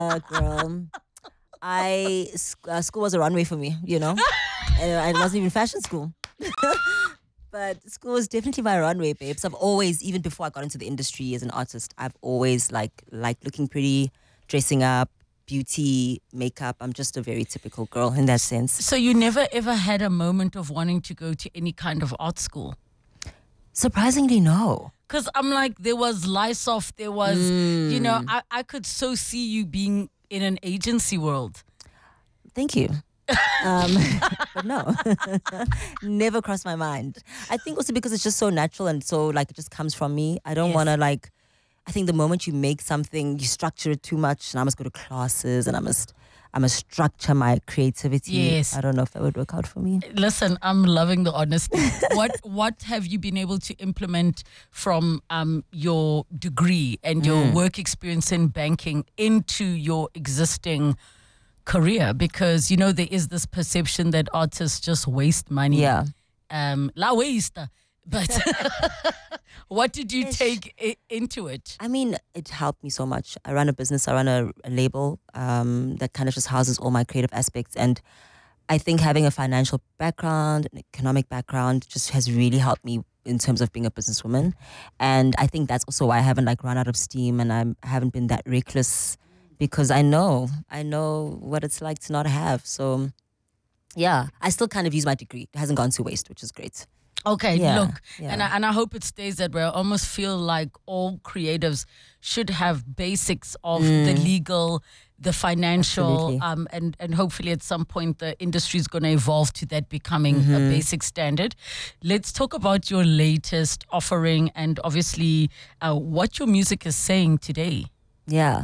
Girl. School was a runway for me, and it wasn't even fashion school. But school was definitely my runway, babes. I've always, even before I got into the industry as an artist, I've always liked looking pretty, dressing up, beauty, makeup. I'm just a very typical girl in that sense. So you never ever had a moment of wanting to go to any kind of art school? Surprisingly, no. Because I'm like, there was Lysoft, there was, I could so see you being in an agency world. Thank you. But no, never crossed my mind. I think also because it's just so natural and so it just comes from me. I don't want to I think the moment you make something, you structure it too much, and I must go to classes and I must structure my creativity. Yes. I don't know if that would work out for me. Listen, I'm loving the honesty. What have you been able to implement from your degree and your work experience in banking into your existing career? Because, there is this perception that artists just waste money. Yeah. La waste. But what did you take into it? I mean, it helped me so much. I run a business, I run a label that kind of just houses all my creative aspects. And I think having a financial background, an economic background just has really helped me in terms of being a businesswoman. And I think that's also why I haven't run out of steam and I haven't been that reckless, because I know what it's like to not have. So yeah, I still kind of use my degree. It hasn't gone to waste, which is great. Okay, look, and I hope it stays that way. I almost feel like all creatives should have basics of the legal, the financial, and hopefully at some point the industry is going to evolve to that becoming a basic standard. Let's talk about your latest offering and obviously what your music is saying today. Yeah.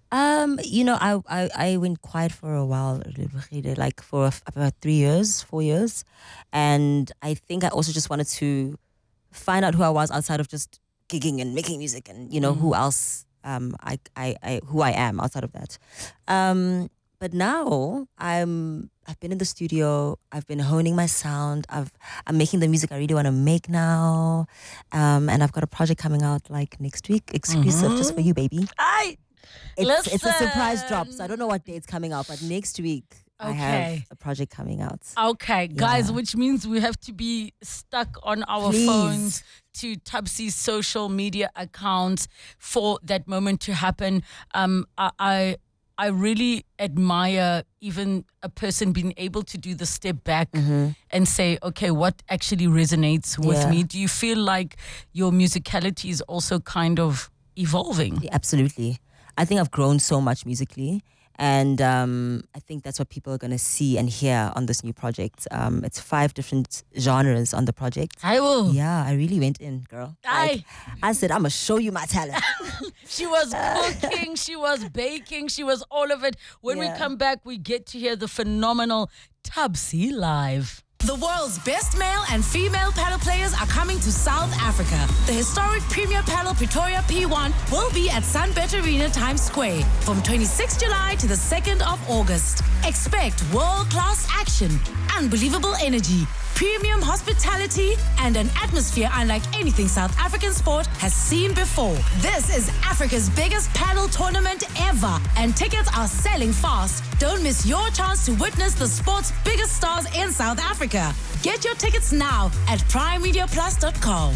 I went quiet for a while, for about 3 years, 4 years. And I think I also just wanted to find out who I was outside of just gigging and making music and, who else who I am outside of that. But now I've been in the studio. I've been honing my sound. I'm making the music I really want to make now. And I've got a project coming out next week, exclusive just for you, baby. It's a surprise drop, so I don't know what day it's coming out, but next week I have a project coming out. Okay, guys, which means we have to be stuck on our phones to Tubsy's social media accounts for that moment to happen. I really admire even a person being able to do the step back and say, okay, what actually resonates with me? Do you feel like your musicality is also kind of evolving? Yeah, absolutely. I think I've grown so much musically. And I think that's what people are going to see and hear on this new project. It's 5 different genres on the project. I will. Yeah, I really went in, girl. I said, I'm going to show you my talent. She was cooking, she was baking, she was all of it. When we come back, we get to hear the phenomenal Tubsy live. The world's best male and female paddle players are coming to South Africa. The historic Premier Paddle Pretoria P1 will be at Sunbet Arena Times Square from 26 July to the 2nd of August. Expect world-class action, unbelievable energy, premium hospitality, and an atmosphere unlike anything South African sport has seen before. This is Africa's biggest paddle tournament ever, and tickets are selling fast. Don't miss your chance to witness the sport's biggest stars in South Africa. Get your tickets now at primemediaplus.com.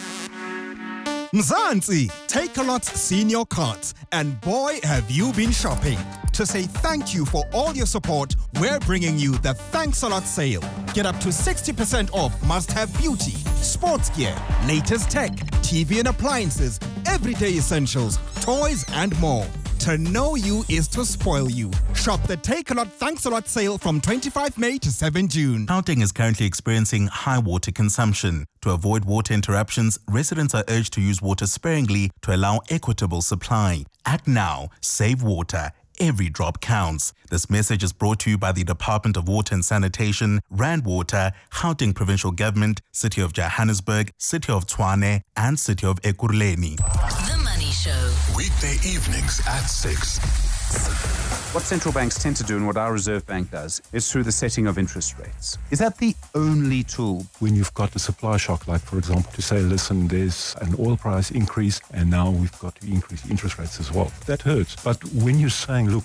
Mzansi, Takealot's senior cards, and boy have you been shopping. To say thank you for all your support, we're bringing you the Thanks a Lot sale. Get up to 60% off must-have beauty, sports gear, latest tech, TV and appliances, everyday essentials, toys and more. To know you is to spoil you. Shop the Takealot Thanks a Lot sale from 25 May to 7 June. Gauteng is currently experiencing high water consumption. To avoid water interruptions, residents are urged to use water sparingly to allow equitable supply. Act now, save water. Every drop counts. This message is brought to you by the Department of Water and Sanitation, Rand Water, Gauteng Provincial Government, City of Johannesburg, City of Tshwane, and City of Ekurhuleni. The Money Show. Weekday evenings at 6. What central banks tend to do and what our Reserve Bank does is through the setting of interest rates. Is that the only tool? When you've got a supply shock, like for example, to say, listen, there's an oil price increase and now we've got to increase interest rates as well. That hurts. But when you're saying, look,